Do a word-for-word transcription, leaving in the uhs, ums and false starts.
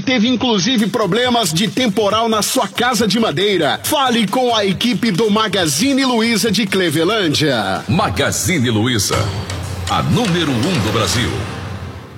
teve inclusive problemas de temporal na sua casa de madeira, fale com a equipe do Magazine Luiza de Clevelândia. Magazine Luiza, a número um do Brasil.